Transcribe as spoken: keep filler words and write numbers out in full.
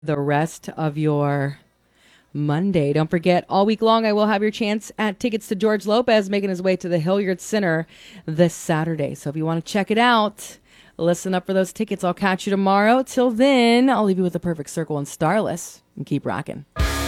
the rest of your Monday. Don't forget, all week long, I will have your chance at tickets to George Lopez making his way to the Hilliard Center this Saturday. So if you want to check it out, listen up for those tickets. I'll catch you tomorrow. Till then, I'll leave you with the perfect circle and Starless and keep rocking.